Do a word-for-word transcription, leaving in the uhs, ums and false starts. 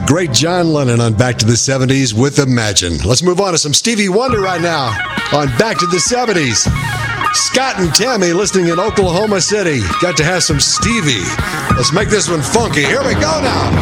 great John Lennon on Back to the seventies with Imagine. Let's move on to some Stevie Wonder right now on Back to the seventies. Scott and Tammy listening in Oklahoma City. Got to have some Stevie. Let's make this one funky. Here we go now.